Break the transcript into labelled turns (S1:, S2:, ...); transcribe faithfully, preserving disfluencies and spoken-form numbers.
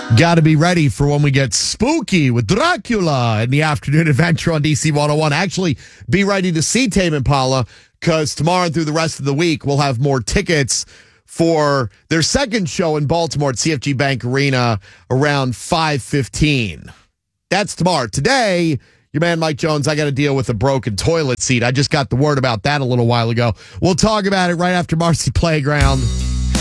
S1: Got to be ready for when we get spooky with Dracula in the afternoon adventure on D C one oh one. Actually, be ready to see Tame Impala because tomorrow and through the rest of the week, we'll have more tickets for their second show in Baltimore at C F G Bank Arena around five fifteen. That's tomorrow. Today, your man Mike Jones, I got to deal with a broken toilet seat. I just got the word about that a little while ago. We'll talk about it right after Marcy Playground.